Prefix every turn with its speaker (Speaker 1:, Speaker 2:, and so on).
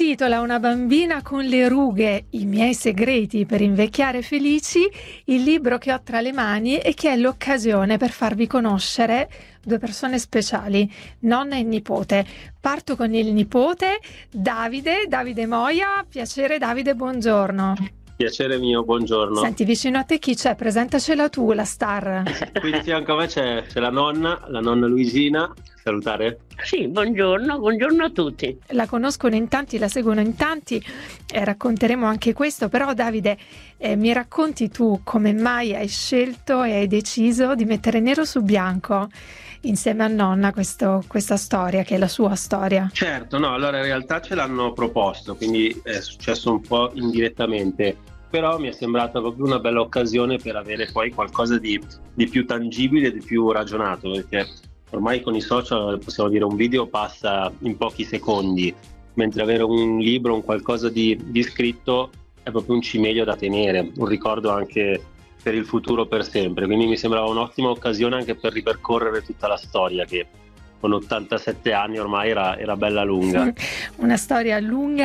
Speaker 1: intitola Una bambina con le rughe, i miei segreti per invecchiare felici, il libro che ho tra le mani e che è l'occasione per farvi conoscere due persone speciali, nonna e nipote. Parto con il nipote, Davide Moia. Piacere Davide, buongiorno.
Speaker 2: Piacere mio, buongiorno.
Speaker 1: Senti, vicino a te chi c'è? Presentacela tu, la star.
Speaker 2: Qui di fianco a me c'è la nonna Luigina. Salutare?
Speaker 3: Sì, buongiorno a tutti.
Speaker 1: La conoscono in tanti, la seguono in tanti, racconteremo anche questo, però Davide, mi racconti tu come mai hai scelto e hai deciso di mettere nero su bianco insieme a nonna questa storia, che è la sua storia?
Speaker 2: Certo, no, allora in realtà ce l'hanno proposto, quindi è successo un po' indirettamente, però mi è sembrata proprio una bella occasione per avere poi qualcosa di più tangibile, di più ragionato, perché ormai con i social possiamo dire un video passa in pochi secondi, mentre avere un libro, un qualcosa di scritto è proprio un cimelio da tenere, un ricordo anche per il futuro per sempre, quindi mi sembrava un'ottima occasione anche per ripercorrere tutta la storia che con 87 anni ormai era bella lunga.
Speaker 1: Una storia lunga